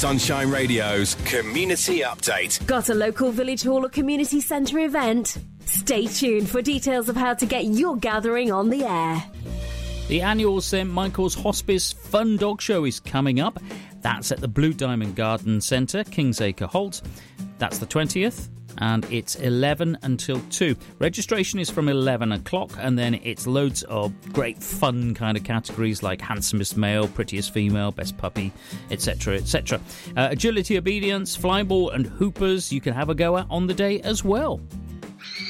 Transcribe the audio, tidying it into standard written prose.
Sunshine Radio's Community Update. Got a local village hall or community centre event? Stay tuned for details of how to get your gathering on the air. The annual St Michael's Hospice Fun Dog Show is coming up. That's at the Blue Diamond Garden Centre, Kingsacre Holt. That's the 20th. And it's 11 until 2. Registration is from 11 o'clock, and then it's loads of great fun kind of categories like handsomest male, prettiest female, best puppy, etc, etc. Agility, obedience, flyball and hoopers you can have a go at on the day as well.